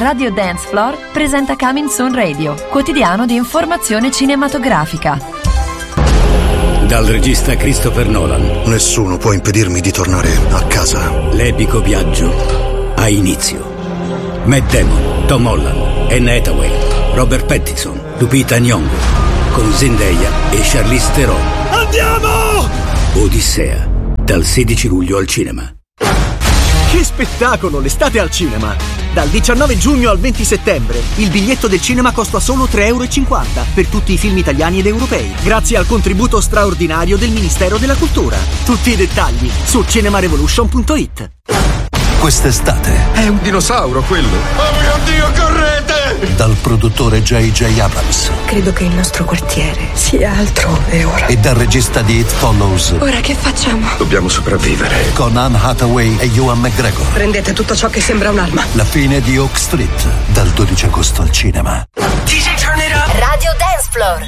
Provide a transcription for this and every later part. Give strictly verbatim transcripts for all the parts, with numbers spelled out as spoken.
Radio Dance Floor presenta Coming Soon Radio, quotidiano di informazione cinematografica. Dal regista Christopher Nolan. Nessuno può impedirmi di tornare a casa. L'epico viaggio ha inizio. Matt Damon, Tom Holland, Anne Hathaway, Robert Pattinson, Lupita Nyong'o, con Zendaya e Charlize Theron. Andiamo! Odissea, dal sedici luglio al cinema. Che spettacolo, l'estate al cinema! Dal diciannove giugno al venti settembre il biglietto del cinema costa solo tre e cinquanta euro per tutti i film italiani ed europei, grazie al contributo straordinario del Ministero della Cultura. Tutti i dettagli su cinemarevolution punto it. Quest'estate è un dinosauro quello. Oh mio Dio, correte! Dal produttore J J Abrams. Credo che il nostro quartiere sia altrove ora. E dal regista di It Follows. Ora che facciamo? Dobbiamo sopravvivere. Con Anne Hathaway e Ewan McGregor. Prendete tutto ciò che sembra un'arma. La fine di Oak Street, dal dodici agosto al cinema. D J Turn It Up. Radio Dance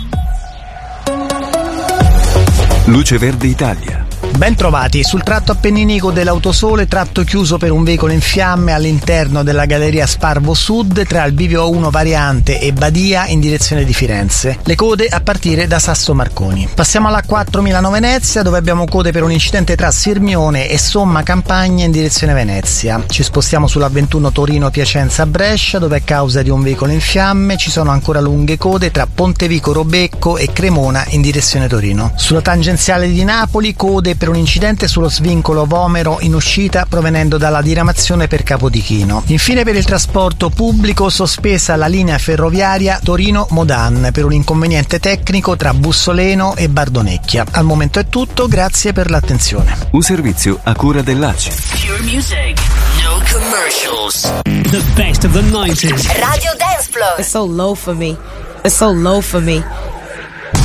Floor. Luce Verde Italia. Ben trovati sul tratto appenninico dell'Autosole, tratto chiuso per un veicolo in fiamme all'interno della galleria Sparvo Sud tra il Bivio uno variante e Badia in direzione di Firenze. Le code a partire da Sasso Marconi. Passiamo alla quattro Milano-Venezia, dove abbiamo code per un incidente tra Sirmione e Somma Campagna in direzione Venezia. Ci spostiamo sulla ventuno Torino-Piacenza-Brescia, dove a causa di un veicolo in fiamme ci sono ancora lunghe code tra Pontevico-Robecco e Cremona in direzione Torino. Sulla tangenziale di Napoli, code per un incidente sullo svincolo Vomero in uscita provenendo dalla diramazione per Capodichino. Infine, per il trasporto pubblico, sospesa la linea ferroviaria Torino-Modan per un inconveniente tecnico tra Bussoleno e Bardonecchia. Al momento è tutto, grazie per l'attenzione. Un servizio a cura dell'A C I. Pure music, no commercials. The best of the nineties. Radio Dance Floor. It's so low for me. It's so low for me.